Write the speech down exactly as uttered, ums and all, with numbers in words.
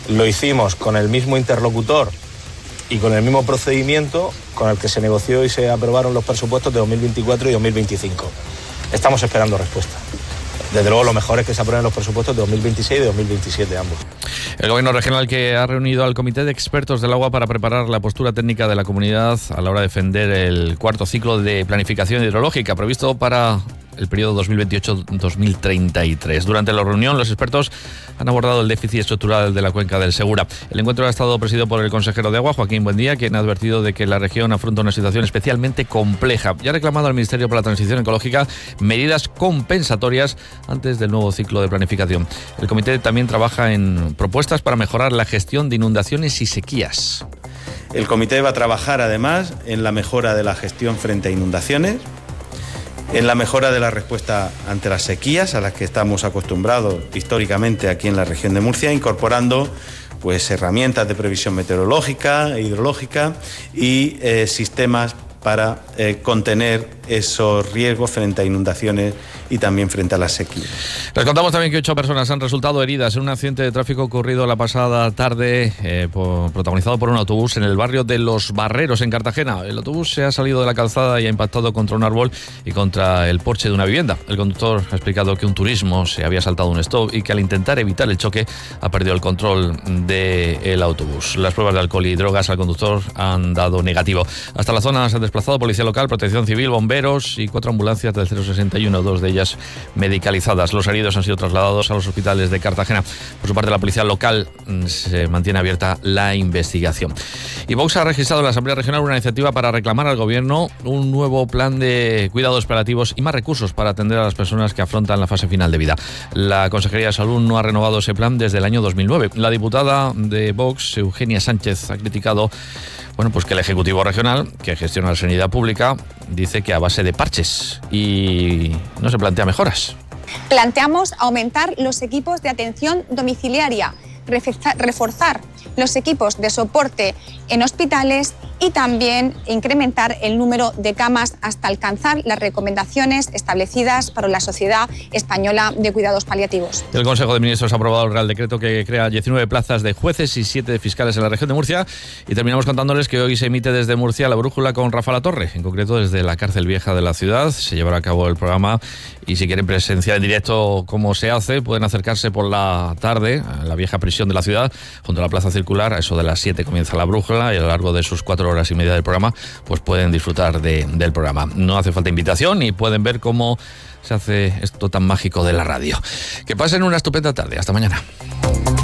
lo hicimos con el mismo interlocutor y con el mismo procedimiento con el que se negoció y se aprobaron los presupuestos de dos mil veinticuatro y dos mil veinticinco. Estamos esperando respuesta. Desde luego, lo mejor es que se aprueben los presupuestos de dos mil veintiséis y de dos mil veintisiete, ambos. El Gobierno regional, que ha reunido al Comité de Expertos del Agua para preparar la postura técnica de la comunidad a la hora de defender el cuarto ciclo de planificación hidrológica previsto para el periodo dos mil veintiocho a dos mil treinta y tres. Durante la reunión, los expertos han abordado el déficit estructural de la cuenca del Segura. El encuentro ha estado presidido por el consejero de Agua, Joaquín Buendía, quien ha advertido de que la región afronta una situación especialmente compleja y ha reclamado al Ministerio para la Transición Ecológica medidas compensatorias antes del nuevo ciclo de planificación. El comité también trabaja en propuestas para mejorar la gestión de inundaciones y sequías. El comité va a trabajar además en la mejora de la gestión frente a inundaciones, en la mejora de la respuesta ante las sequías, a las que estamos acostumbrados históricamente aquí en la región de Murcia, incorporando pues herramientas de previsión meteorológica e hidrológica y eh, sistemas para eh, contener esos riesgos frente a inundaciones y también frente a las sequías. Les contamos también que ocho personas han resultado heridas en un accidente de tráfico ocurrido la pasada tarde, eh, por, protagonizado por un autobús en el barrio de Los Barreros, en Cartagena. El autobús se ha salido de la calzada y ha impactado contra un árbol y contra el porche de una vivienda. El conductor ha explicado que un turismo se había saltado un stop y que al intentar evitar el choque ha perdido el control del autobús. Las pruebas de alcohol y drogas al conductor han dado negativo. Hasta la zona se han desplazado policía local, protección civil, bomberos y cuatro ambulancias del cero sesenta y uno, dos de ellas medicalizadas. Los heridos han sido trasladados a los hospitales de Cartagena. Por su parte, la policía local se mantiene abierta la investigación. Y Vox ha registrado en la Asamblea Regional una iniciativa para reclamar al Gobierno un nuevo plan de cuidados paliativos y más recursos para atender a las personas que afrontan la fase final de vida. La Consejería de Salud no ha renovado ese plan desde el año dos mil nueve. La diputada de Vox, Eugenia Sánchez, ha criticado Bueno, pues que el Ejecutivo Regional, que gestiona la sanidad pública, dice que a base de parches y no se plantea mejoras. Planteamos aumentar los equipos de atención domiciliaria, reforzar los equipos de soporte en hospitales y también incrementar el número de camas hasta alcanzar las recomendaciones establecidas para la Sociedad Española de Cuidados Paliativos. El Consejo de Ministros ha aprobado el Real Decreto que crea diecinueve plazas de jueces y siete de fiscales en la región de Murcia, y terminamos contándoles que hoy se emite desde Murcia La Brújula con Rafa Latorre, en concreto desde la cárcel vieja de la ciudad. Se llevará a cabo el programa y si quieren presenciar en directo cómo se hace, pueden acercarse por la tarde a la vieja prisión de la ciudad, junto a la Plaza Circular. A eso de las siete comienza La Brújula y a lo largo de sus cuatro horas y media del programa pues pueden disfrutar de, del programa. No hace falta invitación y pueden ver cómo se hace esto tan mágico de la radio. Que pasen una estupenda tarde. Hasta mañana.